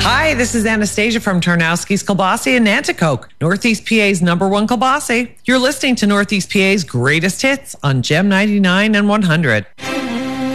Hi, this is Anastasia from Tarnowski's Kielbasa in Nanticoke, Northeast PA's #1 kielbasa. You're listening to Northeast PA's greatest hits on Gem 99 and 100.